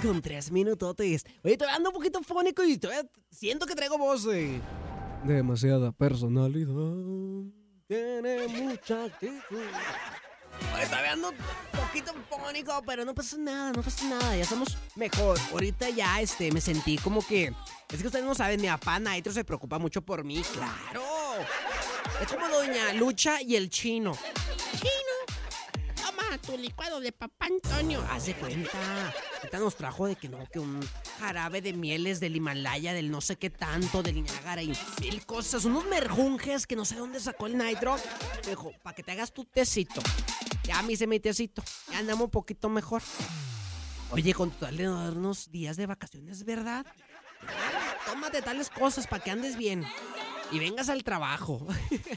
con 3 minutotes. Oye, todavía ando un poquito fónico y todavía siento que traigo voz de demasiada personalidad. Tiene mucha actitud. Oye, todavía ando un poquito fónico, pero no pasa nada, ya estamos mejor. Ahorita ya, me sentí como que... Es que ustedes no saben, mi papá Nitro se preocupa mucho por mí, claro. Es como Doña Lucha y el Chino. Toma tu licuado de papá Antonio. Haz de cuenta. Ahorita nos trajo de que un jarabe de mieles del Himalaya, del no sé qué tanto, del Niágara y mil cosas. Unos merjunjes que no sé dónde sacó el Nitro. Me dijo, para que te hagas tu tecito. Ya me hice mi tecito. Ya andamos un poquito mejor. Oye, con total de darnos días de vacaciones, ¿verdad? Tómate tales cosas para que andes bien y vengas al trabajo.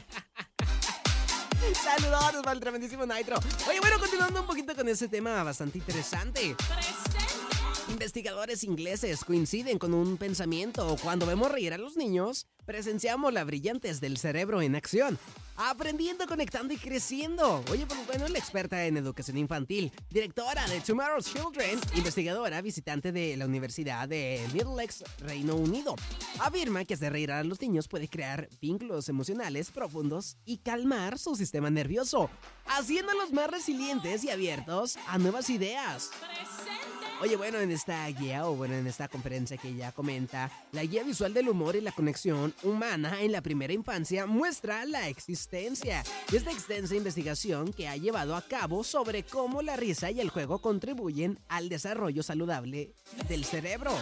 Saludos para el tremendísimo Nitro. Oye, bueno, continuando un poquito con ese tema bastante interesante. Investigadores ingleses coinciden con un pensamiento. Cuando vemos reír a los niños, presenciamos la brillantez del cerebro en acción, aprendiendo, conectando y creciendo. Oye, pues bueno, la experta en educación infantil, directora de Tomorrow's Children, investigadora visitante de la Universidad de Middlesex, Reino Unido, afirma que hacer reír a los niños puede crear vínculos emocionales profundos y calmar su sistema nervioso, haciéndolos más resilientes y abiertos a nuevas ideas. Oye, bueno, en esta guía en esta conferencia que ella comenta, la guía visual del humor y la conexión humana en la primera infancia muestra la existencia de esta extensa investigación que ha llevado a cabo sobre cómo la risa y el juego contribuyen al desarrollo saludable del cerebro,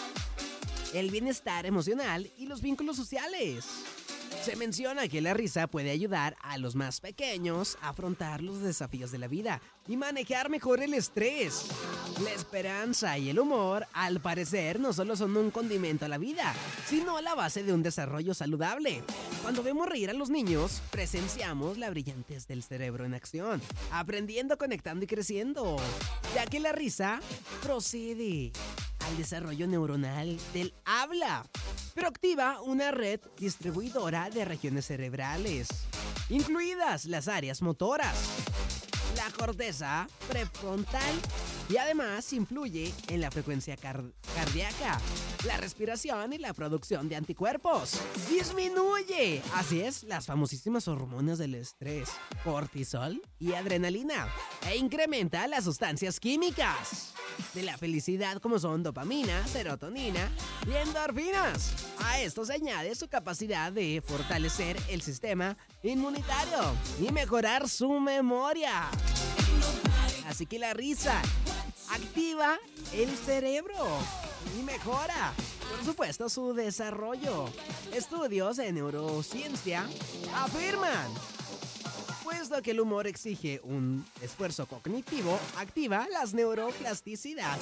el bienestar emocional y los vínculos sociales. Se menciona que la risa puede ayudar a los más pequeños a afrontar los desafíos de la vida y manejar mejor el estrés. La esperanza y el humor, al parecer, no solo son un condimento a la vida, sino la base de un desarrollo saludable. Cuando vemos reír a los niños, presenciamos la brillantez del cerebro en acción, aprendiendo, conectando y creciendo, ya que la risa procede al desarrollo neuronal del habla, pero activa una red distribuidora de regiones cerebrales, incluidas las áreas motoras, la corteza prefrontal, y además influye en la frecuencia cardíaca, la respiración y la producción de anticuerpos. Disminuye, así es, las famosísimas hormonas del estrés, cortisol y adrenalina, e incrementa las sustancias químicas de la felicidad como son dopamina, serotonina y endorfinas. A esto se añade su capacidad de fortalecer el sistema inmunitario y mejorar su memoria. Así que la risa activa el cerebro y mejora, por supuesto, su desarrollo. Estudios de neurociencia afirman, puesto que el humor exige un esfuerzo cognitivo, activa las neuroplasticidad.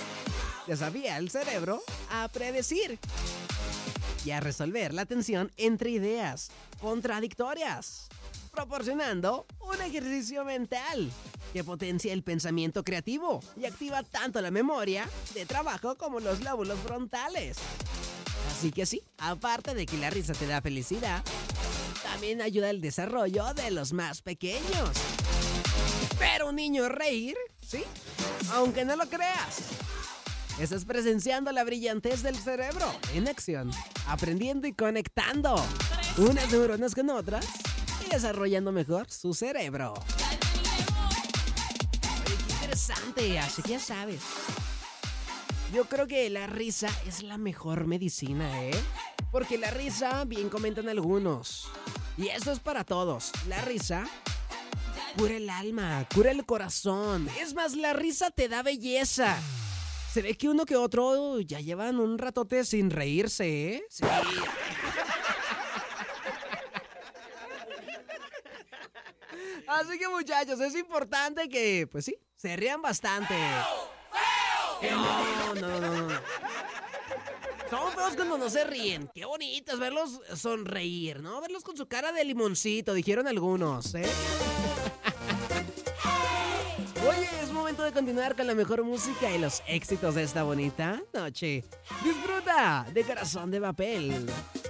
Desafía el cerebro a predecir y a resolver la tensión entre ideas contradictorias, proporcionando un ejercicio mental que potencia el pensamiento creativo y activa tanto la memoria de trabajo como los lóbulos frontales. Así que sí, aparte de que la risa te da felicidad, también ayuda al desarrollo de los más pequeños. Pero un niño reír, ¿sí? Aunque no lo creas, estás presenciando la brillantez del cerebro en acción, aprendiendo y conectando unas neuronas con otras y desarrollando mejor su cerebro. Oye, qué interesante, así que ya sabes. Yo creo que la risa es la mejor medicina, ¿eh? Porque la risa, bien comentan algunos, y esto es para todos, la risa cura el alma, cura el corazón. Es más, la risa te da belleza. Se ve que uno que otro ya llevan un ratote sin reírse, ¿eh? Sí. Así que, muchachos, es importante que, pues sí, se rían bastante. No. Son feos cuando no se ríen. Qué bonito es verlos sonreír, ¿no? Verlos con su cara de limoncito, dijeron algunos, ¿eh? Oye, es momento de continuar con la mejor música y los éxitos de esta bonita noche. Disfruta de Corazón de Papel.